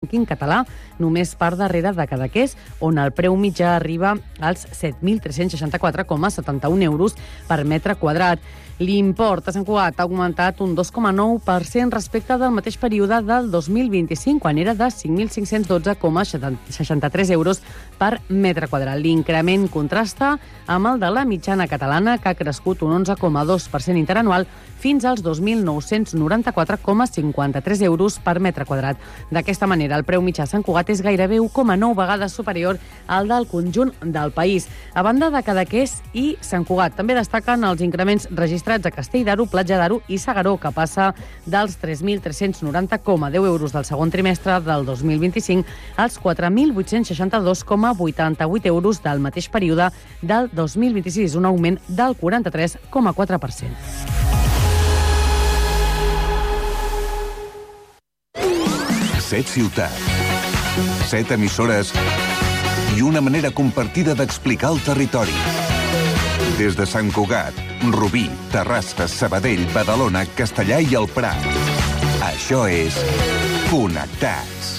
rànquing català, només per darrere de Cadaqués, on el preu mitjà arriba als 7.364,71 euros per metre quadrat. L'import a Sant Cugat ha augmentat un 2,9% respecte del mateix període del 2025, quan era de 5.512,63 euros per metre quadrat. L'increment contrasta amb el de la mitjana catalana, que ha crescut un 11,2% interanual fins als 2.994,53 euros per metre quadrat. D'aquesta manera, el preu mitjà a Sant Cugat és gairebé 1,9 vegades superior al del conjunt del país. A banda de Cadaqués i Sant Cugat, també destaquen els increments registrats a Castell d'Aro, Platja d'Aro i S'Agaró, que passa dels 3.390,10 euros del segon trimestre del 2025 als 4.862,88 euros del mateix període del 2026, un augment del 43,4%. 7 ciutats, 7 emissores i una manera compartida d'explicar el territori. Des de Sant Cugat, Rubí, Terrassa, Sabadell, Badalona, Castellà i el Prat. Això és Connectats.